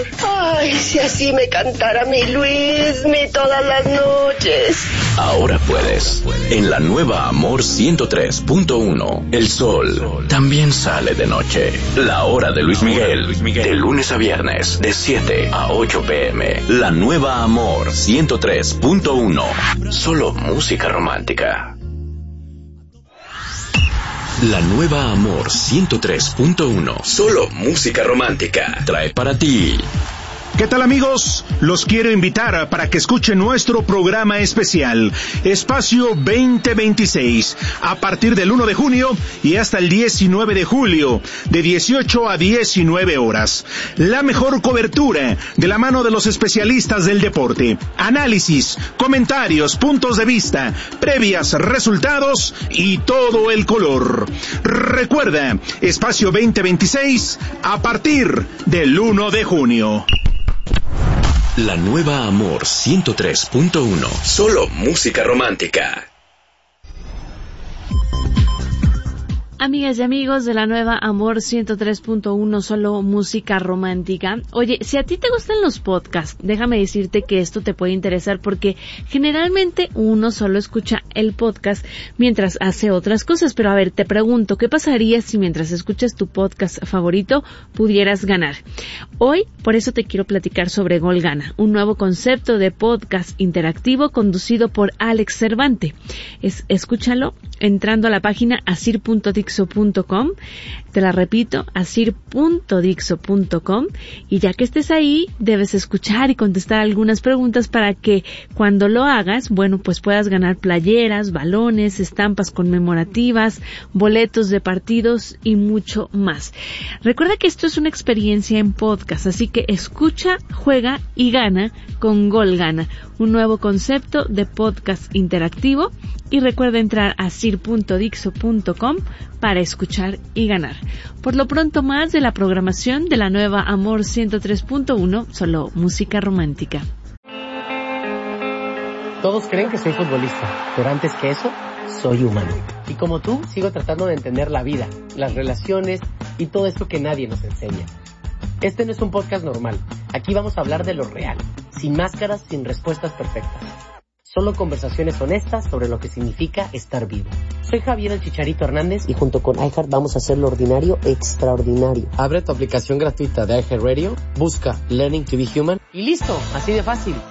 Ay, si así me cantara mi Luismi todas las noches. Ahora puedes. En la nueva Amor 103.1, el sol también sale de noche. La hora de Luis Miguel, de lunes a viernes, de 7 a 8 p.m. La nueva Amor 103.1, solo música romántica. La nueva Amor 103.1, solo música romántica, trae para ti. ¿Qué tal, amigos? Los quiero invitar para que escuchen nuestro programa especial, Espacio 2026, a partir del 1 de junio y hasta el 19 de julio, de 18 a 19 horas. La mejor cobertura de la mano de los especialistas del deporte. Análisis, comentarios, puntos de vista, previas, resultados y todo el color. Recuerda, Espacio 2026, a partir del 1 de junio. La nueva Amor 103.1, solo música romántica. Amigas y amigos de la nueva Amor 103.1, solo música romántica. Oye, si a ti te gustan los podcasts, déjame decirte que esto te puede interesar porque generalmente uno solo escucha el podcast mientras hace otras cosas. Pero a ver, te pregunto, ¿qué pasaría si mientras escuchas tu podcast favorito pudieras ganar? Hoy, por eso te quiero platicar sobre Gol Gana, un nuevo concepto de podcast interactivo conducido por Alex Cervante. Escúchalo entrando a la página asir.dixo.com. Te la repito, asir.dixo.com, y ya que estés ahí, debes escuchar y contestar algunas preguntas para que cuando lo hagas, bueno, pues puedas ganar playeras, balones, estampas conmemorativas, boletos de partidos y mucho más. Recuerda que esto es una experiencia en podcast, así que escucha, juega y gana con Gol Gana, un nuevo concepto de podcast interactivo, y recuerda entrar a asir.dixo.com para escuchar y ganar. Por lo pronto, más de la programación de la nueva Amor 103.1, solo música romántica. Todos creen que soy futbolista, pero antes que eso, soy humano. Y como tú, sigo tratando de entender la vida, las relaciones y todo esto que nadie nos enseña. Este no es un podcast normal. Aquí vamos a hablar de lo real, sin máscaras, sin respuestas perfectas. Solo conversaciones honestas sobre lo que significa estar vivo. Soy Javier el Chicharito Hernández y junto con iHeart vamos a hacer lo ordinario extraordinario. Abre tu aplicación gratuita de iHeartRadio, busca Learning to be Human y listo, así de fácil.